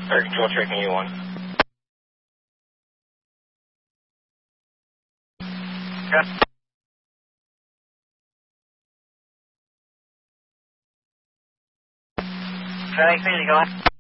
Air Control checking you 1. Okay. Thanks, go ahead.